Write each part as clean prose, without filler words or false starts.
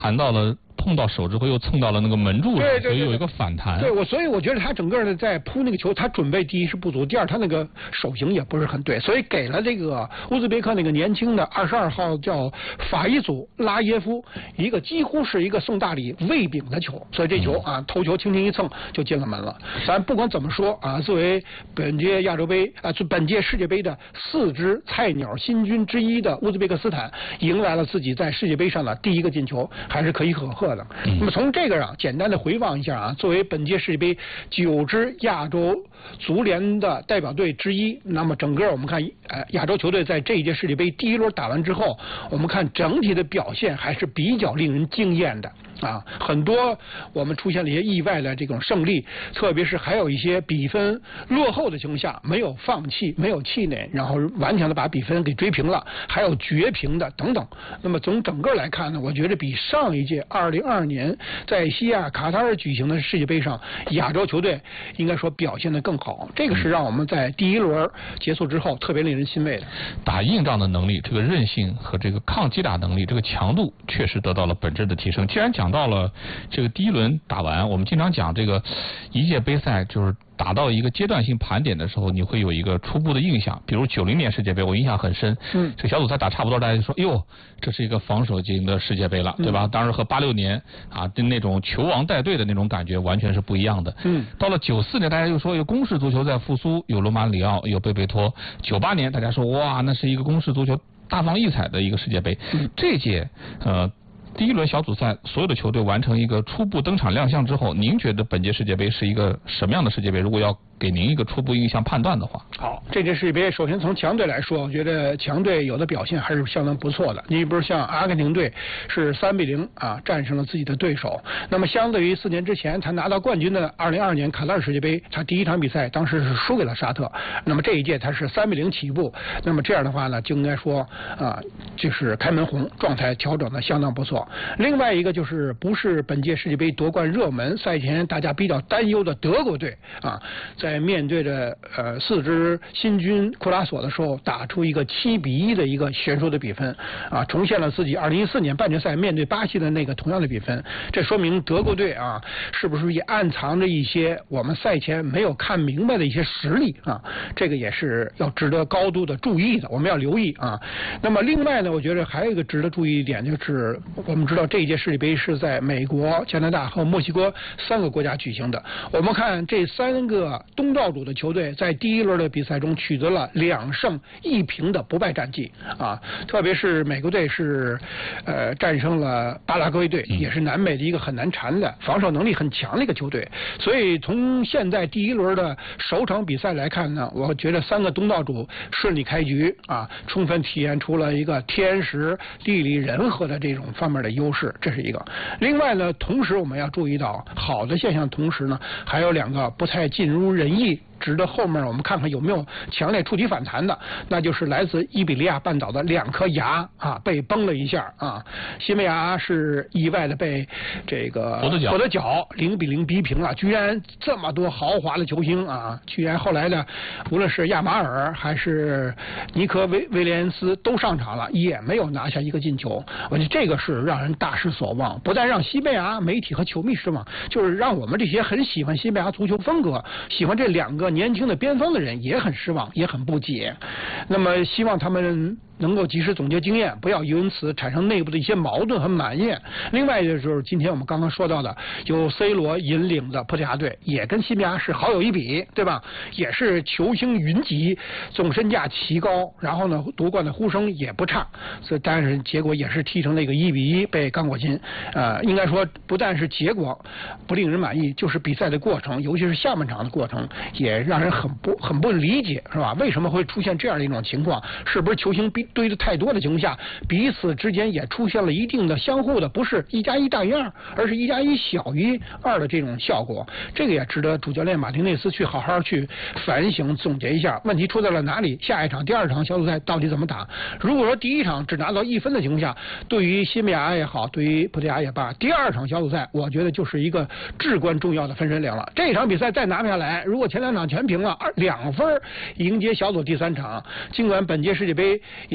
弹到了。碰到手指挥又蹭到了那个门柱上， 对， 所以有一个反弹。 对，所以我觉得他整个的在扑那个球，他准备第一是不足，第二他那个手型也不是很对，所以给了这个乌兹别克那个年轻的22号叫法伊祖拉耶夫一个几乎是一个送大礼未饼的球，所以这球啊头球轻轻一蹭就进了门了。咱不管怎么说啊，作为本届亚洲杯本届世界杯的4支菜鸟新军之一的乌兹别克斯坦，迎来了自己在世界杯上的第一个进球，还是可喜可贺。那么从这个上简单的回望一下啊，作为本届世界杯9支亚洲足联的代表队之一，那么整个我们看亚洲球队在这一届世界杯第一轮打完之后，我们看整体的表现还是比较令人惊艳的。啊，很多我们出现了一些意外的这种胜利，特别是还有一些比分落后的情况下没有放弃、没有气馁，然后顽强的把比分给追平了，还有绝平的等等。那么从整个来看呢，我觉得比上一届2022年在西亚卡塔尔举行的世界杯上，亚洲球队应该说表现得更好。这个是让我们在第一轮结束之后特别令人欣慰的。 打硬仗的能力、这个韧性和这个抗击打能力、这个强度确实得到了本质的提升。既然讲到了这个第一轮打完，我们经常讲这个一届杯赛就是打到一个阶段性盘点的时候，你会有一个初步的印象。比如90年世界杯，我印象很深。这个小组赛打差不多，大家就说，哟，这是一个防守型的世界杯了，对吧？当然和86年啊那种球王带队的那种感觉完全是不一样的。到了94年，大家又说有攻势足球在复苏，有罗马里奥，有贝贝托。98年，大家说哇，那是一个攻势足球大放异彩的一个世界杯。这届第一轮小组赛，所有的球队完成一个初步登场亮相之后，您觉得本届世界杯是一个什么样的世界杯？如果要给您一个初步印象判断的话， 好，这届世界杯首先从强队来说，我觉得强队有的表现还是相当不错的。你比如像阿根廷队是3-0啊战胜了自己的对手，那么相对于4年之前他拿到冠军的2022年卡塔尔世界杯，他第一场比赛当时是输给了沙特，那么这一届他是3-0起步，那么这样的话呢，就应该说啊，就是开门红，状态调整的相当不错。另外一个就是不是本届世界杯夺冠热门，赛前大家比较担忧的德国队啊，在面对着4支新军库拉索的时候，打出一个7-1的一个悬殊的比分啊，重现了自己2014年半决赛面对巴西的那个同样的比分。这说明德国队啊，是不是也暗藏着一些我们赛前没有看明白的一些实力啊？这个也是要值得高度的注意的，我们要留意啊。那么另外呢，我觉得还有一个值得注意一点，就是我们知道这一届世界杯是在美国、加拿大和墨西哥3个国家举行的。我们看这3个东道主的球队在第一轮的比赛中取得了2胜1平的不败战绩啊，特别是美国队是战胜了巴拉圭队，也是南美的一个很难缠的、防守能力很强的一个球队。所以从现在第一轮的首场比赛来看呢，我觉得3个东道主顺利开局啊，充分体现出了一个天时地利人和的这种方面的优势，这是一个。另外呢，同时我们要注意到好的现象，同时呢还有2个不太尽如人意，值得后面我们看看有没有强烈触底反弹的，那就是来自伊比利亚半岛的2颗牙啊被崩了一下啊。西班牙是意外的被这个跛的脚0-0逼平了，居然这么多豪华的球星啊，居然后来呢，无论是亚马尔还是尼科威廉斯都上场了，也没有拿下一个进球。我觉得这个是让人大失所望，不但让西班牙媒体和球迷失望，就是让我们这些很喜欢西班牙足球风格、喜欢这2个年轻的边锋的人也很失望，也很不解。那么希望他们能够及时总结经验，不要因此产生内部的一些矛盾和埋怨。另外就是今天我们刚刚说到的由 C 罗引领的葡萄牙队，也跟西班牙是好友一比，对吧？也是球星云集，总身价奇高，然后呢夺冠的呼声也不差，但是结果也是踢成那个1-1被刚果金。应该说不但是结果不令人满意，就是比赛的过程，尤其是下半场的过程，也让人很不理解，是吧？为什么会出现这样的一种情况？是不是球星堆的太多的情况下，彼此之间也出现了一定的相互的不是1+1大于2，而是1+1小于2的这种效果？这个也值得主教练马丁内斯去好好去反省总结一下，问题出在了哪里？下一场第2场小组赛到底怎么打？如果说第1场只拿到1分的情况下，对于西班牙也好，对于葡萄牙也罢，第2场小组赛我觉得就是一个至关重要的分水岭了。这场比赛再拿不下来，如果前2场全平了，2分迎接小组第3场。尽管本届世界杯也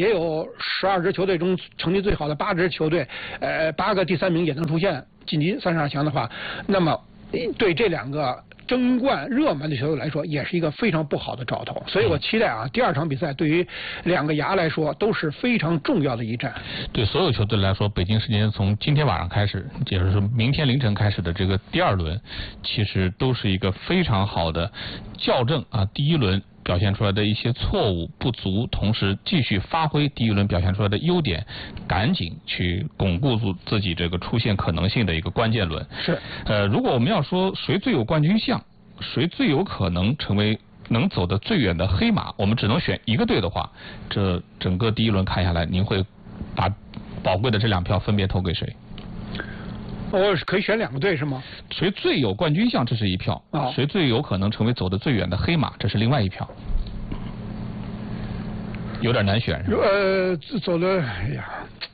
也有12支球队中成绩最好的8支球队，8个第3名也能出现晋级32强的话，那么对这2个争冠热门的球队来说，也是一个非常不好的兆头。所以我期待啊，第2场比赛对于2个牙来说都是非常重要的一战。 对所有球队来说，北京时间从今天晚上开始，也就是说明天凌晨开始的这个第2轮，其实都是一个非常好的校正啊，第1轮表现出来的一些错误不足，同时继续发挥第1轮表现出来的优点，赶紧去巩固住自己这个出现可能性的一个关键轮。 是， 如果我们要说谁最有冠军相，谁最有可能成为能走得最远的黑马，我们只能选一个队的话，这整个第1轮看下来，您会把宝贵的这2票分别投给谁？ 我可以选2个队是吗？ 谁最有冠军相，这是一票；谁最有可能成为走得最远的黑马，这是另外一票。有点难选是吧？ 走的，哎呀。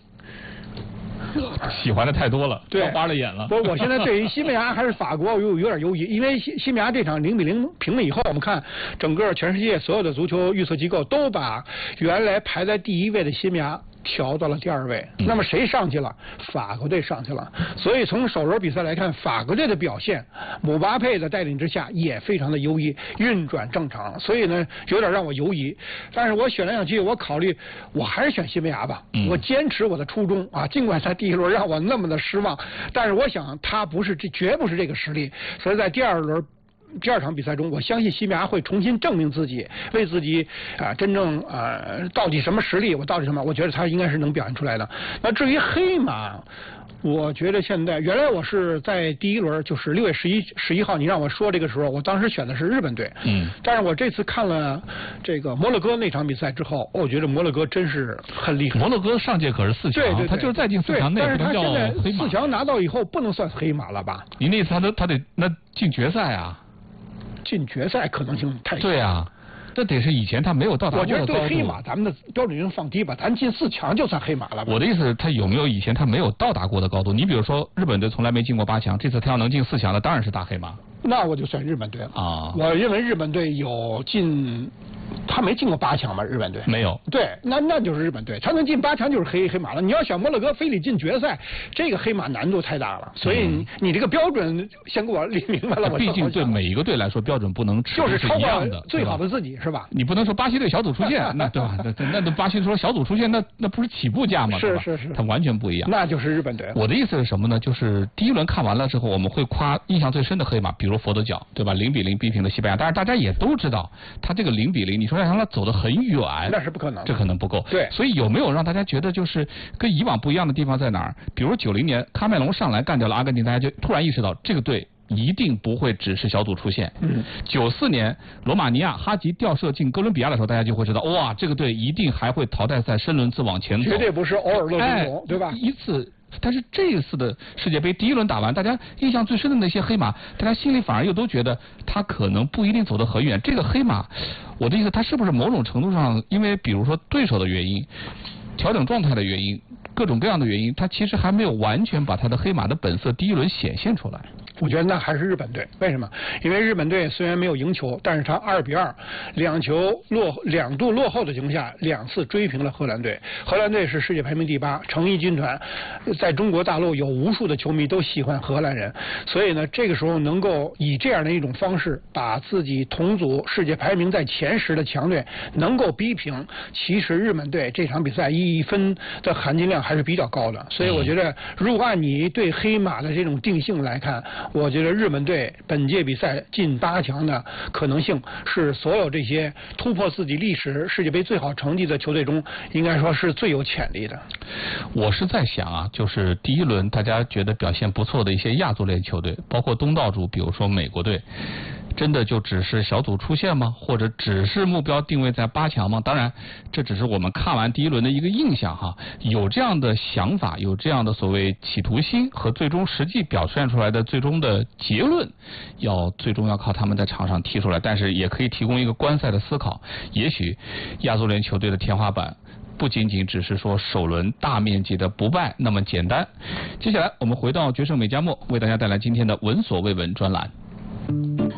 喜欢的太多了， 对， 花了眼了。 不，我现在对于西班牙还是法国有点犹豫，因为西班牙这场0-0平了以后，我们看整个全世界所有的足球预测机构都把原来排在第1位的西班牙调到了第2位，那么谁上去了？法国队上去了。所以从首轮比赛来看，法国队的表现，姆巴佩的带领之下也非常的优异，运转正常。所以呢，有点让我犹疑。但是我选来选去，我考虑我还是选西班牙吧。我坚持我的初衷啊，尽管在第1轮让我那么的失望，但是我想他绝不是这个实力。所以在第2场比赛中，我相信西班牙会重新证明自己，为自己真正到底什么实力，我觉得他应该是能表现出来的。那至于黑马，我觉得现在原来我是在第1轮，就是6月11号，你让我说这个时候，我当时选的是日本队。但是我这次看了这个摩洛哥那场比赛之后，我觉得摩洛哥真是很厉害。 摩洛哥上届可是4强， 对， 他就是再进4强内不能叫黑马。 但是他现在4强拿到以后，不能算黑马了吧？ 你那意思他得那进决赛啊？ 进决赛可能性太小。 对啊，这得是以前他没有到达过的高度。 我觉得对黑马咱们的标准就放低吧，咱进4强就算黑马了吧。 我的意思，他有没有以前他没有到达过的高度？你比如说日本队从来没进过8强，这次他要能进4强的，当然是大黑马。 那我就选日本队了啊！ 我认为日本队有进。他没进过8强吧？日本队没有。 对，那就是日本队，他能进8强就是黑马了。你要想摩洛哥非得进决赛，这个黑马难度太大了。所以你这个标准先给我理明白了。 毕竟对每一个队来说，标准不能就是超过最好的自己是吧？ 你不能说巴西队小组出线，那对吧？那巴西说小组出线，那不是起步价吗？ 是， 它完全不一样。 那就是日本队。 我的意思是什么呢？就是第1轮看完了之后，我们会夸印象最深的黑马，比如佛得角，对吧？0-0逼平了西班牙，但是大家也都知道，他这个0-0，你说让他走得很远， 那是不可能， 这可能不够。 对， 所以有没有让大家觉得就是跟以往不一样的地方在哪儿？比如90年喀麦隆上来干掉了阿根廷，大家就突然意识到这个队一定不会只是小组出线。94年罗马尼亚哈吉吊射进哥伦比亚的时候，大家就会知道，哇，这个队一定还会淘汰赛深轮次往前走， 绝对不是偶尔乐中龙，对吧？ 一次。但是这一次的世界杯第1轮打完，大家印象最深的那些黑马，大家心里反而又都觉得他可能不一定走得很远。这个黑马，我的意思，他是不是某种程度上，因为比如说对手的原因、调整状态的原因、各种各样的原因，他其实还没有完全把他的黑马的本色第1轮显现出来。 我觉得那还是日本队，为什么？因为日本队虽然没有赢球，但是他2-2，两度落后的情况下，2次追平了荷兰队。荷兰队是世界排名第8，诚意军团，在中国大陆有无数的球迷都喜欢荷兰人，所以呢，这个时候能够以这样的一种方式，把自己同组世界排名在前10的强队能够逼平，其实日本队这场比赛1分的含金量还是比较高的。所以我觉得，如果按你对黑马的这种定性来看，我觉得日本队本届比赛进8强的可能性是所有这些突破自己历史世界杯最好成绩的球队中，应该说是最有潜力的。 我是在想啊，就是第1轮大家觉得表现不错的一些亚洲类球队，包括东道主，比如说美国队，真的就只是小组出线吗？或者只是目标定位在8强吗？当然，这只是我们看完第1轮的一个印象哈。有这样的想法，有这样的所谓企图心和最终实际表现出来的最终的结论，最终要靠他们在场上踢出来。但是也可以提供一个观赛的思考，也许亚洲联球队的天花板不仅仅只是说首轮大面积的不败那么简单。接下来我们回到决胜美加墨，为大家带来今天的闻所未闻专栏。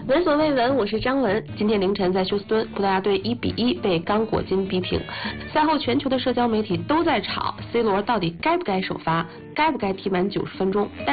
闻所未闻，我是张文。今天凌晨在休斯敦，葡萄牙队1-1被刚果金逼平。赛后，全球的社交媒体都在吵 C 罗到底该不该首发，该不该踢满90分钟。